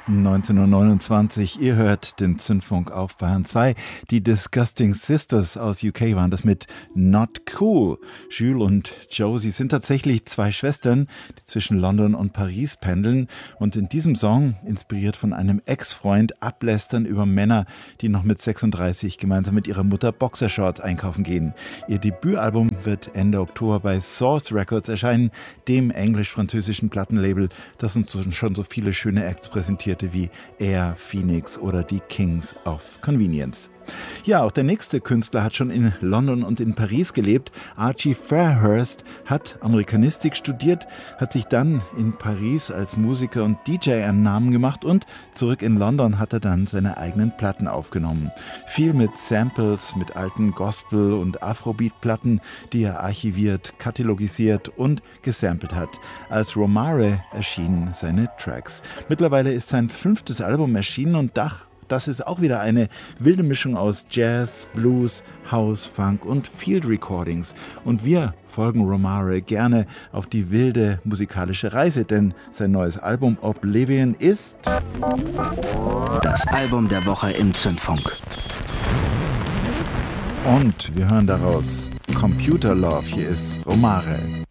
1929, ihr hört den Zündfunk auf Bayern 2. Die Disgusting Sisters aus UK waren das mit Not Cool. Jules und Josie sind tatsächlich zwei Schwestern, die zwischen London und Paris pendeln und in diesem Song, inspiriert von einem Ex-Freund, ablästern über Männer, die noch mit 36 gemeinsam mit ihrer Mutter Boxershorts einkaufen gehen. Ihr Debütalbum wird Ende Oktober bei Source Records erscheinen, dem englisch-französischen Plattenlabel, das uns schon so viele schöne Acts präsentiert wie Air, Phoenix oder die Kings of Convenience. Ja, auch der nächste Künstler hat schon in London und in Paris gelebt. Archie Fairhurst hat Amerikanistik studiert, hat sich dann in Paris als Musiker und DJ einen Namen gemacht und zurück in London hat er dann seine eigenen Platten aufgenommen. Viel mit Samples, mit alten Gospel- und Afrobeat-Platten, die er archiviert, katalogisiert und gesampelt hat. Als Romare erschienen seine Tracks. Mittlerweile ist sein 5. Album erschienen und das ist auch wieder eine wilde Mischung aus Jazz, Blues, House, Funk und Field Recordings. Und wir folgen Romare gerne auf die wilde musikalische Reise, denn sein neues Album Oblivion ist das Album der Woche im Zündfunk. Und wir hören daraus Computer Love. Hier ist Romare.